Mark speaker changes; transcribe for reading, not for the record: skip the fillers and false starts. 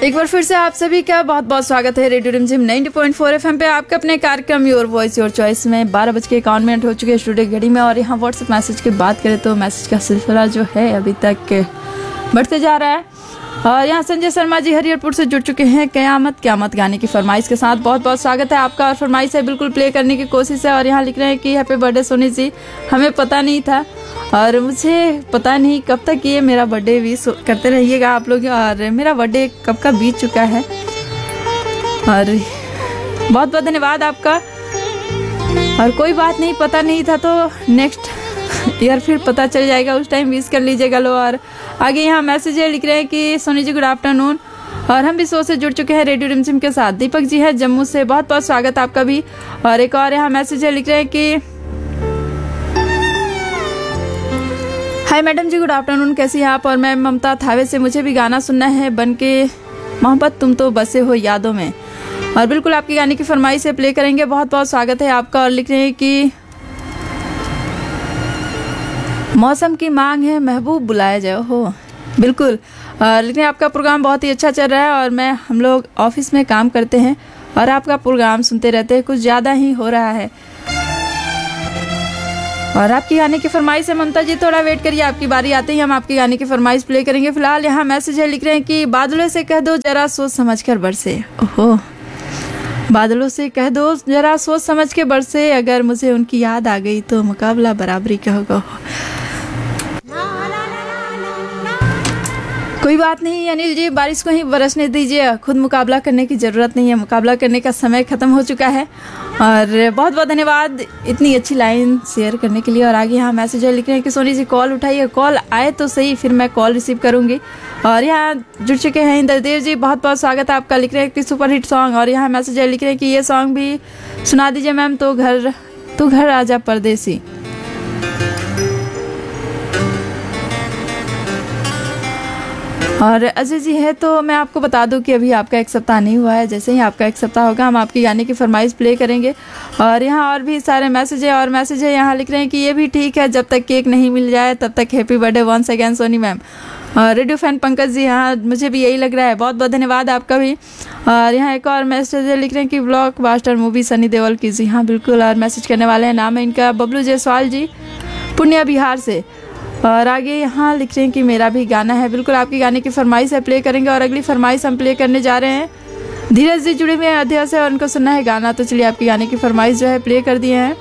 Speaker 1: एक बार फिर से आप सभी का बहुत बहुत स्वागत है रेडियो रिमझिम 90.4 एफएम पे आपके अपने कार्यक्रम योर वॉइस योर चॉइस में 12:51 हो चुके हैं स्टूडियो घड़ी में। और यहाँ व्हाट्सएप मैसेज की बात करें तो मैसेज का सिलसिला जो है अभी तक बढ़ते जा रहा है। और यहाँ संजय शर्मा जी हरिहरपुर से जुड़ चुके हैं क़यामत गाने की फरमाइश के साथ। बहुत बहुत स्वागत है आपका और फरमाइश है बिल्कुल प्ले करने की कोशिश है। और यहाँ लिख रहे हैं कि हैप्पी बर्थडे सोनी जी, हमें पता नहीं था और मुझे पता नहीं कब तक ये मेरा बर्थडे विश करते रहिएगा आप लोग। और मेरा बर्थडे कब का बीत चुका है और बहुत बहुत धन्यवाद आपका। और कोई बात नहीं, पता नहीं था तो नेक्स्ट ईयर फिर पता चल जाएगा, उस टाइम विश कर लीजिएगा लो। और आगे यहाँ मैसेज है लिख रहे हैं कि सोनी जी गुड आफ्टरनून, और हम भी शो से जुड़ चुके हैं रेडियो रिमझिम के साथ। दीपक जी है जम्मू से, बहुत बहुत स्वागत आपका भी। और एक और यहाँ मैसेज है लिख रहे हैं कि हाय मैडम जी गुड आफ्टरनून, कैसी हैं आप? और मैं ममता थावे से, मुझे भी गाना सुनना है बन के मोहब्बत तुम तो बसे हो यादों में। और बिल्कुल आपके गाने की फरमाइश से प्ले करेंगे। बहुत बहुत स्वागत है आपका। और लिख रहे हैं कि मौसम की मांग है महबूब बुलाया जाओ हो। बिल्कुल लिख रहे हैं आपका प्रोग्राम बहुत ही अच्छा चल रहा है और हम लोग ऑफिस में काम करते हैं और आपका प्रोग्राम सुनते रहते हैं, कुछ ज़्यादा ही हो रहा है। और आपकी गाने की फरमाइश है ममता जी, थोड़ा वेट करिए, आपकी बारी आते ही हम आपकी गाने की फरमाइश प्ले करेंगे। फिलहाल यहाँ मैसेज है लिख रहे हैं कि बादलों से कह दो जरा सोच समझ कर बरसे। ओहो, बादलों से कह दो जरा सोच समझ के बरसे, अगर मुझे उनकी याद आ गई तो मुकाबला बराबरी का होगा। कोई बात नहीं अनिल जी, बारिश को ही बरसने दीजिए, खुद मुकाबला करने की ज़रूरत नहीं है, मुकाबला करने का समय ख़त्म हो चुका है। और बहुत बहुत धन्यवाद इतनी अच्छी लाइन शेयर करने के लिए। और आगे यहाँ मैसेज है लिख रहे हैं कि सोनी जी कॉल उठाइए, कॉल आए तो सही फिर मैं कॉल रिसीव करूँगी। और यहाँ जुड़ चुके हैं इंद्रदेव जी, बहुत बहुत स्वागत है आपका। लिख रहे हैं कि सुपरहिट सॉन्ग। और यहाँ मैसेज है लिख रहे हैं कि ये सॉन्ग भी सुना दीजिए मैम, तो घर आजा परदेसी। और अजय जी है तो मैं आपको बता दूं कि अभी आपका एक सप्ताह नहीं हुआ है, जैसे ही आपका एक सप्ताह होगा हम आपकी गाने की फरमाइश प्ले करेंगे। और यहाँ और भी सारे मैसेज है। और मैसेज है यहाँ लिख रहे हैं कि ये भी ठीक है, जब तक केक नहीं मिल जाए तब तक happy birthday once again Soni ma'am. और रेडियो फैन पंकज जी, हाँ मुझे भी यही लग रहा है, बहुत बहुत धन्यवाद आपका भी। और यहाँ एक और मैसेज है लिख रहे हैं कि ब्लॉकबस्टर मूवी सनी देओल की। जी हाँ बिल्कुल, और मैसेज करने वाले हैं, नाम है इनका बबलू जायसवाल जी, पूर्णिया बिहार से। और आगे यहाँ लिख रहे हैं कि मेरा भी गाना है। बिल्कुल आपकी गाने की फरमाइश है, प्ले करेंगे। और अगली फरमाइश हम प्ले करने जा रहे हैं, धीरज जी जुड़े हुए हैं अध्यक्ष से और उनको सुनना है गाना। तो चलिए आपकी गाने की फरमाइश जो है प्ले कर दिए हैं।